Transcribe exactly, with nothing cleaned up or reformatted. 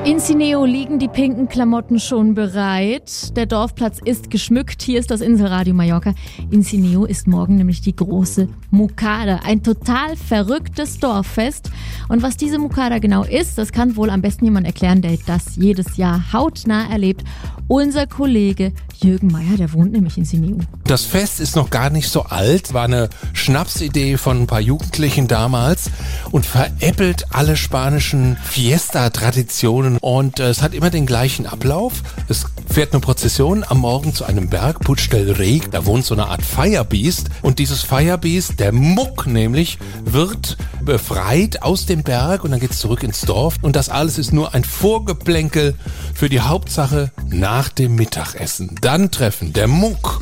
In Cineo liegen die pinken Klamotten schon bereit. Der Dorfplatz ist geschmückt. Hier ist das Inselradio Mallorca. In Cineo ist morgen nämlich die große Mucada. Ein total verrücktes Dorffest. Und was diese Mucada genau ist, das kann wohl am besten jemand erklären, der das jedes Jahr hautnah erlebt. Unser Kollege Jürgen Meier, der wohnt nämlich in Cineo. Das Fest ist noch gar nicht so alt, war eine Schnapsidee von ein paar Jugendlichen damals und veräppelt alle spanischen Fiesta-Traditionen. Und äh, es hat immer den gleichen Ablauf. Es fährt eine Prozession am Morgen zu einem Berg, Puig del Rei. Da wohnt so eine Art Firebeast. Und dieses Firebeast, der Muck nämlich, wird befreit aus dem Berg und dann geht's zurück ins Dorf. Und das alles ist nur ein Vorgeplänkel für die Hauptsache nach dem Mittagessen. Dann treffen der Muck